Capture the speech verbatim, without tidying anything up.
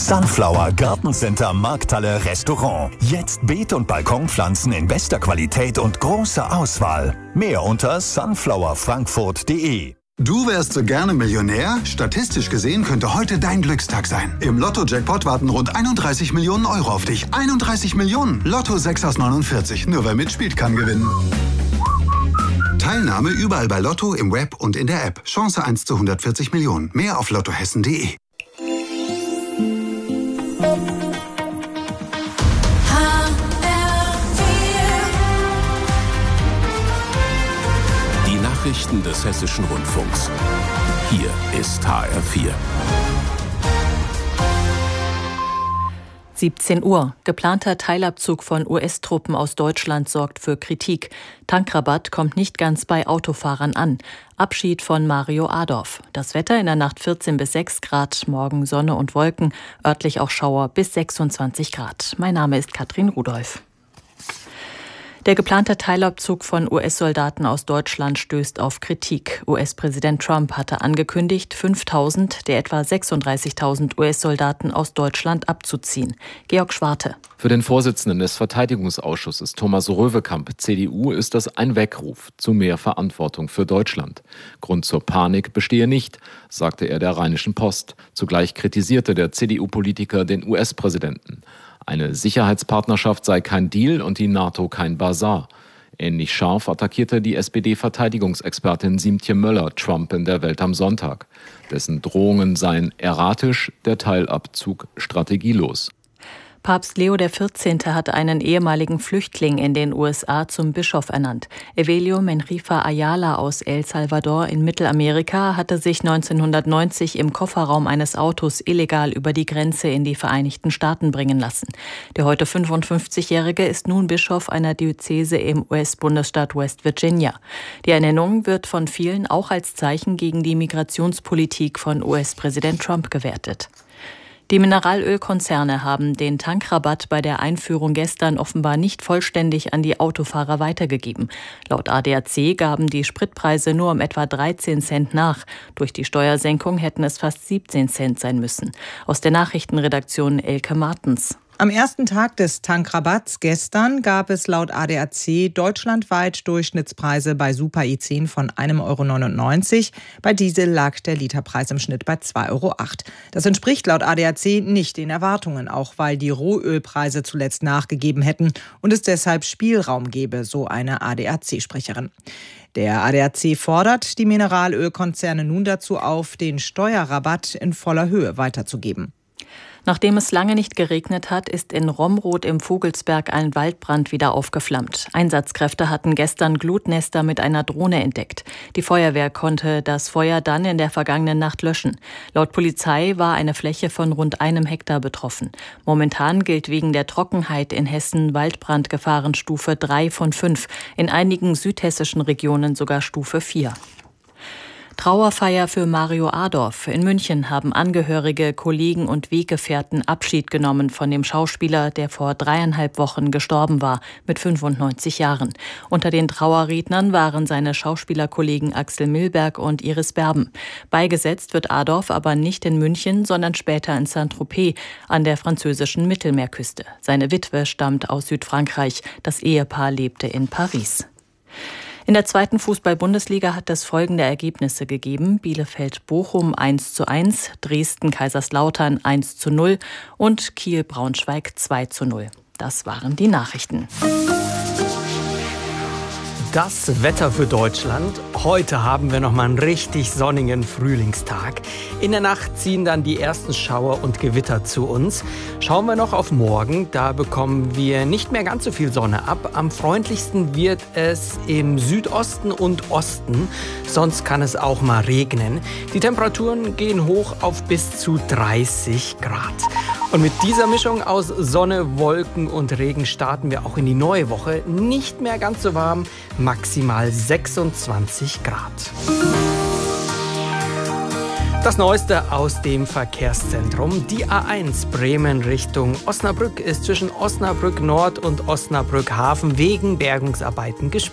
Sunflower Gartencenter Markthalle Restaurant. Jetzt Beet- und Balkonpflanzen in bester Qualität und großer Auswahl. Mehr unter sunflower frankfurt punkt de. Du wärst so gerne Millionär? Statistisch gesehen könnte heute dein Glückstag sein. Im Lotto-Jackpot warten rund einunddreißig Millionen Euro auf dich. einunddreißig Millionen! Lotto sechs aus neunundvierzig. Nur wer mitspielt, kann gewinnen. Teilnahme überall bei Lotto, im Web und in der App. Chance eins zu hundertvierzig Millionen. Mehr auf lottohessen punkt de. Die Nachrichten des Hessischen Rundfunks. Hier ist H R vier. siebzehn Uhr. Geplanter Teilabzug von U S-Truppen aus Deutschland sorgt für Kritik. Tankrabatt kommt nicht ganz bei Autofahrern an. Abschied von Mario Adorf. Das Wetter in der Nacht vierzehn bis sechs Grad, morgen Sonne und Wolken, örtlich auch Schauer bis sechsundzwanzig Grad. Mein Name ist Katrin Rudolph. Der geplante Teilabzug von U S-Soldaten aus Deutschland stößt auf Kritik. U S-Präsident Trump hatte angekündigt, fünftausend der etwa sechsunddreißigtausend U S-Soldaten aus Deutschland abzuziehen. Georg Schwarte. Für den Vorsitzenden des Verteidigungsausschusses Thomas Röwekamp, C D U, ist das ein Weckruf zu mehr Verantwortung für Deutschland. Grund zur Panik bestehe nicht, sagte er der Rheinischen Post. Zugleich kritisierte der C D U-Politiker den U S-Präsidenten. Eine Sicherheitspartnerschaft sei kein Deal und die NATO kein Basar. Ähnlich scharf attackierte die S P D-Verteidigungsexpertin Siemtje Möller Trump in der Welt am Sonntag. Dessen Drohungen seien erratisch, der Teilabzug strategielos. Papst Leo der vierzehnte hat einen ehemaligen Flüchtling in den U S A zum Bischof ernannt. Evelio Menrifa Ayala aus El Salvador in Mittelamerika hatte sich neunzehnhundertneunzig im Kofferraum eines Autos illegal über die Grenze in die Vereinigten Staaten bringen lassen. Der heute fünfundfünfzigjährige ist nun Bischof einer Diözese im U S-Bundesstaat West Virginia. Die Ernennung wird von vielen auch als Zeichen gegen die Migrationspolitik von U S-Präsident Trump gewertet. Die Mineralölkonzerne haben den Tankrabatt bei der Einführung gestern offenbar nicht vollständig an die Autofahrer weitergegeben. Laut A D A C gaben die Spritpreise nur um etwa dreizehn Cent nach. Durch die Steuersenkung hätten es fast siebzehn Cent sein müssen. Aus der Nachrichtenredaktion Elke Martens. Am ersten Tag des Tankrabatts gestern gab es laut A D A C deutschlandweit Durchschnittspreise bei Super I zehn von ein Euro neunundneunzig. Bei Diesel lag der Literpreis im Schnitt bei zwei Euro acht. Das entspricht laut A D A C nicht den Erwartungen, auch weil die Rohölpreise zuletzt nachgegeben hätten und es deshalb Spielraum gebe, so eine A D A C-Sprecherin. Der A D A C fordert die Mineralölkonzerne nun dazu auf, den Steuerrabatt in voller Höhe weiterzugeben. Nachdem es lange nicht geregnet hat, ist in Romroth im Vogelsberg ein Waldbrand wieder aufgeflammt. Einsatzkräfte hatten gestern Glutnester mit einer Drohne entdeckt. Die Feuerwehr konnte das Feuer dann in der vergangenen Nacht löschen. Laut Polizei war eine Fläche von rund einem Hektar betroffen. Momentan gilt wegen der Trockenheit in Hessen Waldbrandgefahrenstufe drei von fünf, in einigen südhessischen Regionen sogar Stufe vier. Trauerfeier für Mario Adorf. In München haben Angehörige, Kollegen und Weggefährten Abschied genommen von dem Schauspieler, der vor dreieinhalb Wochen gestorben war, mit fünfundneunzig Jahren. Unter den Trauerrednern waren seine Schauspielerkollegen Axel Milberg und Iris Berben. Beigesetzt wird Adorf aber nicht in München, sondern später in Saint-Tropez an der französischen Mittelmeerküste. Seine Witwe stammt aus Südfrankreich. Das Ehepaar lebte in Paris. In der zweiten Fußball-Bundesliga hat es folgende Ergebnisse gegeben: Bielefeld-Bochum eins zu eins, Dresden-Kaiserslautern eins zu null und Kiel-Braunschweig zwei zu null. Das waren die Nachrichten. Das Wetter für Deutschland. Heute haben wir noch mal einen richtig sonnigen Frühlingstag. In der Nacht ziehen dann die ersten Schauer und Gewitter zu uns. Schauen wir noch auf morgen. Da bekommen wir nicht mehr ganz so viel Sonne ab. Am freundlichsten wird es im Südosten und Osten. Sonst kann es auch mal regnen. Die Temperaturen gehen hoch auf bis zu dreißig Grad. Und mit dieser Mischung aus Sonne, Wolken und Regen starten wir auch in die neue Woche. Nicht mehr ganz so warm, maximal sechsundzwanzig Grad. Das Neueste aus dem Verkehrszentrum. Die A eins Bremen Richtung Osnabrück ist zwischen Osnabrück Nord und Osnabrück Hafen wegen Bergungsarbeiten gesperrt.